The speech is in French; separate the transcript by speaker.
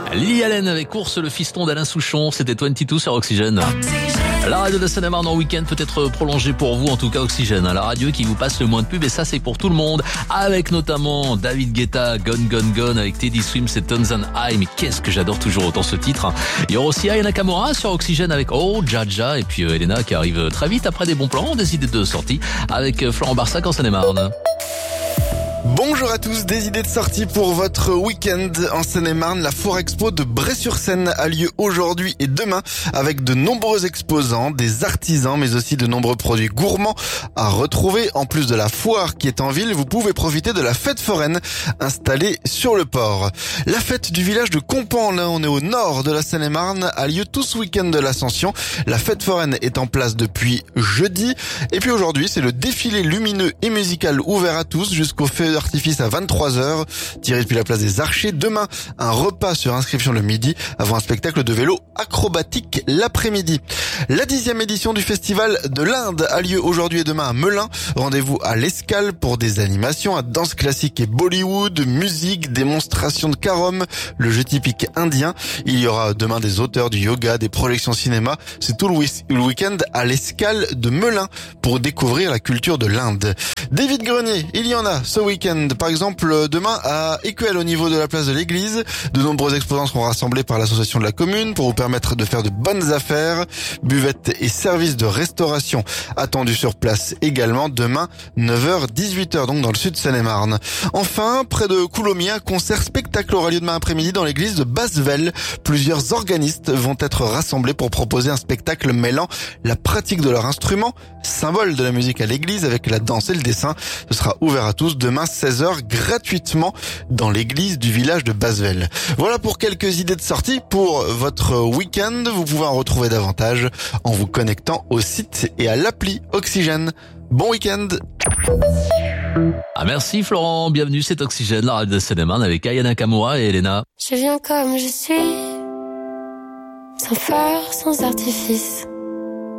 Speaker 1: Lily Allen avec Ours, le fiston d'Alain Souchon, c'était 22 sur Oxygène. La radio de Seine-et-Marne en week-end peut être prolongée pour vous, en tout cas Oxygène. La radio qui vous passe le moins de pub, et ça c'est pour tout le monde. Avec notamment David Guetta, Gone Gone Gone, avec Teddy Swims et Tones and I. Mais qu'est-ce que j'adore toujours autant ce titre. Il y aura aussi Aya Nakamura sur Oxygène avec Oh Jaja. Et puis Elena qui arrive très vite après des bons plans, des idées de sortie avec Florent Barsac en Seine-et-Marne.
Speaker 2: Bonjour à tous, des idées de sortie pour votre week-end en Seine-et-Marne. La Foire Expo de Bray-sur-Seine a lieu aujourd'hui et demain avec de nombreux exposants, des artisans mais aussi de nombreux produits gourmands à retrouver. En plus de la foire qui est en ville, vous pouvez profiter de la fête foraine installée sur le port. La fête du village de Compan, là on est au nord de la Seine-et-Marne, a lieu tout ce week-end de l'Ascension. La fête foraine est en place depuis jeudi et puis aujourd'hui c'est le défilé lumineux et musical ouvert à tous jusqu'au feu d'artifice à 23h, tiré depuis la place des Archers. Demain, un repas sur inscription le midi avant un spectacle de vélo acrobatique l'après-midi. La 10e édition du Festival de l'Inde a lieu aujourd'hui et demain à Melun. Rendez-vous à l'Escale pour des animations à danse classique et Bollywood, musique, démonstration de carom, le jeu typique indien. Il y aura demain des auteurs, du yoga, des projections cinéma. C'est tout le week-end à l'Escale de Melun pour découvrir la culture de l'Inde. David Grenier, il y en a ce week-end. Par exemple, demain à Écuelle au niveau de la place de l'église. De nombreux exposants seront rassemblés par l'association de la commune pour vous permettre de faire de bonnes affaires. Buvettes et services de restauration attendus sur place également demain 9h-18h donc dans le sud de Seine-et-Marne. Enfin, près de Coulommiers, un concert spectacle aura lieu demain après-midi dans l'église de Bassevelle. Plusieurs organistes vont être rassemblés pour proposer un spectacle mêlant la pratique de leur instrument, symbole de la musique à l'église, avec la danse et le dessin. Ce sera ouvert à tous demain 16h gratuitement dans l'église du village de Bassevelle. Voilà pour quelques idées de sortie pour votre week-end. Vous pouvez en retrouver davantage en vous connectant au site et à l'appli Oxygène. Bon week-end.
Speaker 1: Ah merci Florent, bienvenue, c'est Oxygène, la radio de Seine-et-Marne avec Aya Nakamura et Elena.
Speaker 3: Je viens comme je suis, sans phare, sans artifice.